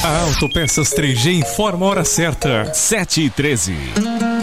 A Autopeças 3G informa a hora certa. 7h13.